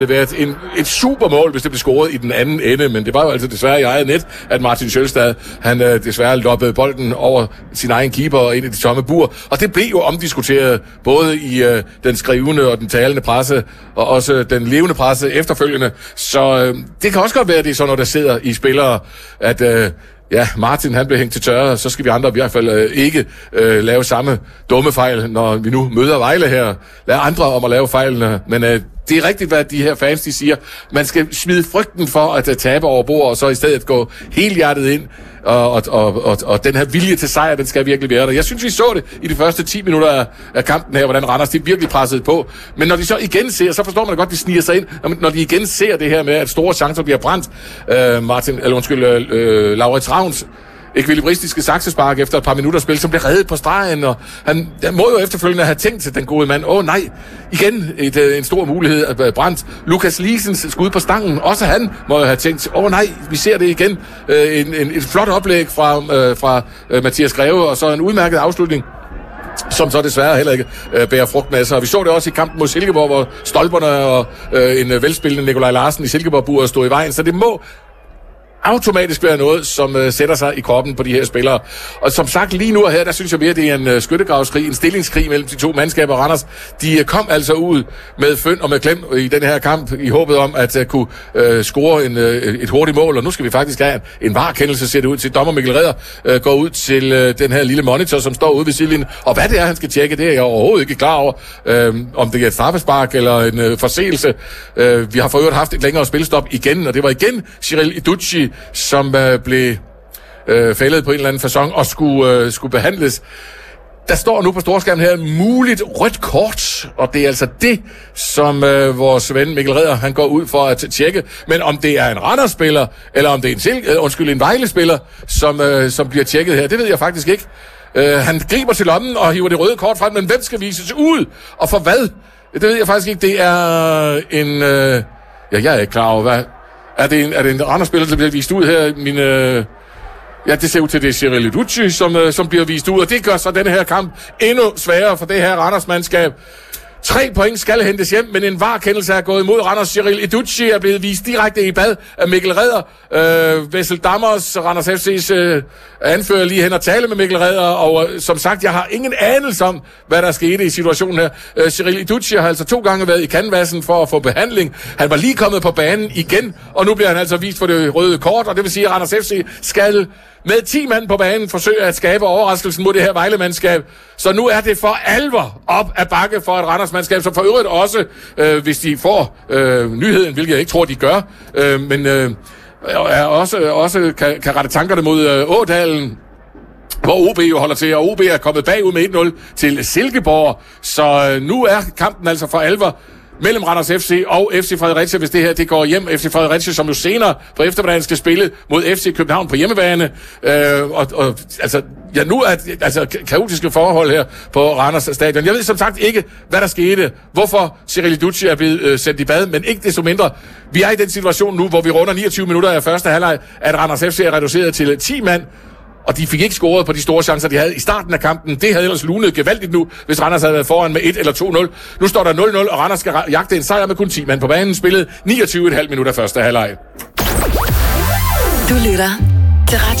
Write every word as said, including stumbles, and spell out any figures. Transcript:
Det havde været en, et supermål, hvis det blev scoret i den anden ende, men det var jo altså desværre i eget net, at Martin Sjølstad, han øh, desværre loppede bolden over sin egen keeper og ind i de tomme bur, og det blev jo omdiskuteret både i øh, den skrivende og den talende presse, og også den levende presse efterfølgende, så øh, det kan også godt være, at det er sådan noget, der sidder i spillere, at øh, ja, Martin han blev hængt til tørre, så skal vi andre i hvert fald øh, ikke øh, lave samme dumme fejl, når vi nu møder Vejle her. Lad andre om at lave fejlene, men øh, det er rigtigt, hvad de her fans de siger. Man skal smide frygten for at tabe over bord, og så i stedet gå helhjertet ind, og, og, og, og, og den her vilje til sejr, den skal virkelig være der. Jeg synes, vi så det i de første ti minutter af, af kampen her, hvordan Randers de virkelig pressede på. Men når de så igen ser, så forstår man godt, de sniger sig ind. Når de igen ser det her med, at store chancer bliver brændt, øh, Martin, eller undskyld, øh, øh, Laurits Ravns ekvilibristiske saksespark efter et par minutter spil, som blev reddet på stregen, og han, han må jo efterfølgende have tænkt til den gode mand, åh oh, nej, igen et, øh, en stor mulighed at brændt. Lukas Liesens skud på stangen, også han må jo have tænkt, åh oh, nej, vi ser det igen. Øh, en, en, et flot oplæg fra, øh, fra øh, Mathias Greve, og så en udmærket afslutning, som så desværre heller ikke øh, bærer frugt med sig. Og vi så det også i kampen mod Silkeborg, hvor stolperne og øh, en øh, velspillende Nikolaj Larsen i Silkeborg-buret stod i vejen, så det må automatisk være noget, som øh, sætter sig i kroppen på de her spillere. Og som sagt, lige nu og her, der synes jeg mere, det er en øh, skyttegravskrig, en stillingskrig mellem de to mandskaber. Randers, de øh, kom altså ud med fynd og med klem i den her kamp, i håbet om at øh, kunne øh, score en, øh, et hurtigt mål. Og nu skal vi faktisk have en varekendelse, ser det ud til. Dommer Mikkel Redder øh, går ud til øh, den her lille monitor, som står ude ved sidelinjen. Og hvad det er, han skal tjekke, det er jeg overhovedet ikke klar over. Øh, om det er et straffespark eller en øh, forseelse. Øh, vi har for øvrigt haft et længere spilstop igen, og det var igen Cyril Iducci, som øh, blev øh, fældet på en eller anden facon og skulle, øh, skulle behandles. Der står nu på storskærmen her muligt rødt kort, og det er altså det, som øh, vores ven Mikkel Redder, han går ud for at tjekke. Men om det er en Randers-spiller, eller om det er en, til, øh, undskyld, en Vejle-spiller, som, øh, som bliver tjekket her, det ved jeg faktisk ikke. Øh, han griber til lommen og hiver det røde kort frem, men hvem skal vises ud? Og for hvad? Det ved jeg faktisk ikke. Det er en... Øh, ja, jeg er ikke klar over, hvad... Er det en, er det en Randers-spiller, der bliver vist ud her? Min, øh, ja, det ser ud til, det er Cyril Iducci, som, øh, som bliver vist ud, og det gør så denne her kamp endnu sværere for det her Randers-mandskab. Tre point skal hentes hjem, men en varekendelse er gået imod Randers. Cyril Iducci er blevet vist direkte i bad af Mikkel Redder. Øh, Vessel Dammers, Randers F C's øh, anfører lige hen og tale med Mikkel Redder, og øh, som sagt, jeg har ingen anelse om, hvad der skete i situationen her. Øh, Cyril Iducci har altså to gange været i canvasen for at få behandling. Han var lige kommet på banen igen, og nu bliver han altså vist for det røde kort, og det vil sige, at Randers F C skal med ti mand på banen forsøge at skabe overraskelsen mod det her Vejle-mandskab. Så nu er det for alvor op ad bakke for et Randers-mandskab, som for øvrigt også, øh, hvis de får øh, nyheden, hvilket jeg ikke tror, de gør, øh, men øh, er også, også kan, kan rette tankerne mod øh, Ådalen, hvor O B jo holder til, og O B er kommet bagud med et nul til Silkeborg. Så øh, nu er kampen altså for alvor mellem Randers F C og F C Fredericia, hvis det her det går hjem. F C Fredericia, som jo senere på eftermiddagen skal spille mod F C København på hjemmebane. Øh, og, og altså, ja, nu er altså kaotiske forhold her på Randers stadion. Jeg ved som sagt ikke, hvad der skete. Hvorfor Cyril Iducci er blevet øh, sendt i bad, men ikke desto mindre. Vi er i den situation nu, hvor vi runder niogtyve minutter af første halvleg, at Randers F C er reduceret til ti mand. Og de fik ikke scoret på de store chancer, de havde i starten af kampen. Det havde ellers lunet gevaldigt nu, hvis Randers havde været foran med et eller to nul. Nu står der nul nul, og Randers skal jagte en sejr med kun ti mand på banen. Spillet niogtyve komma fem minutter første halvleg. Du lytter til